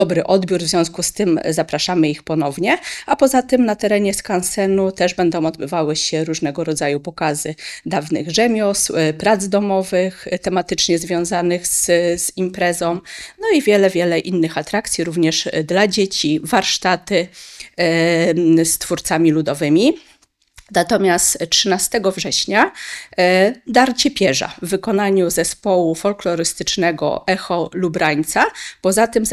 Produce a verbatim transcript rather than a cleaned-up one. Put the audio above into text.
dobry odbiór, w związku z tym zapraszamy ich ponownie, a poza tym na terenie skansenu też będą odbywały się różnego rodzaju pokazy dawnych rzemiosł, prac domowych tematycznie związanych z, z imprezą, no i wiele, wiele innych atrakcji, również dla dzieci, warsztaty e, z twórcami ludowymi. Natomiast trzynastego września e, Darcie Pierza w wykonaniu zespołu folklorystycznego Echo Lubrańca. Poza tym